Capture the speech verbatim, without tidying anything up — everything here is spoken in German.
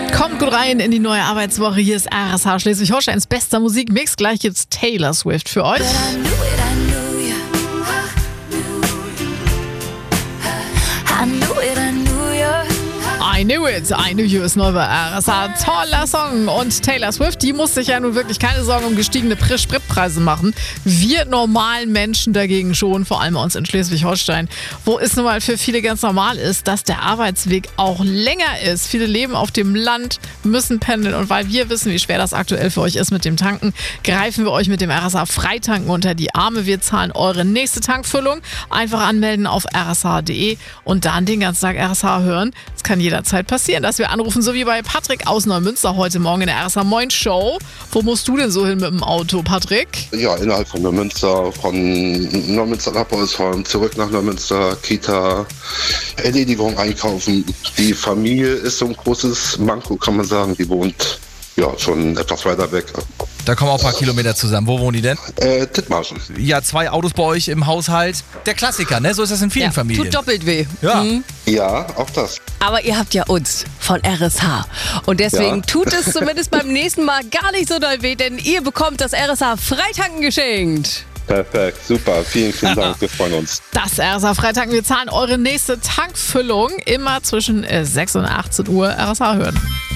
Kommt gut rein in die neue Arbeitswoche. Hier ist R S H Schleswig-Holsteins bester Musikmix. Gleich gibt's Taylor Swift für euch. I Knew It, I Knew You ist neu bei R S H. Toller Song. Und Taylor Swift, die muss sich ja nun wirklich keine Sorgen um gestiegene Spritpreise machen. Wir normalen Menschen dagegen schon, vor allem bei uns in Schleswig-Holstein, wo es nun mal für viele ganz normal ist, dass der Arbeitsweg auch länger ist. Viele leben auf dem Land, müssen pendeln und weil wir wissen, wie schwer das aktuell für euch ist mit dem Tanken, greifen wir euch mit dem R S H Freitanken unter die Arme. Wir zahlen eure nächste Tankfüllung. Einfach anmelden auf r s h punkt d e und dann den ganzen Tag R S H hören. Es kann jederzeit passieren, dass wir anrufen, so wie bei Patrick aus Neumünster heute Morgen in der R S H Moin Show. Wo musst du denn so hin mit dem Auto, Patrick? Ja, innerhalb von Neumünster, von Neumünster nach Bolsholm, zurück nach Neumünster, Kita, Erledigung, einkaufen. Die Familie ist so ein großes Manko, kann man sagen. Die wohnt ja schon etwas weiter weg. Da kommen auch ein paar Kilometer zusammen. Wo wohnen die denn? Äh, Dithmarschen. Ja, zwei Autos bei euch im Haushalt. Der Klassiker, ne? So ist das in vielen Ja, Familien. tut doppelt weh. Ja. Mhm. Ja, auch das. Aber ihr habt ja uns von R S H. Und deswegen Ja. tut es zumindest beim nächsten Mal gar nicht so doll weh, denn ihr bekommt das R S H Freitanken geschenkt. Perfekt, super. Vielen, vielen Dank. Wir freuen uns. Das R S H Freitanken. Wir zahlen eure nächste Tankfüllung immer zwischen sechs und achtzehn Uhr R S H hören.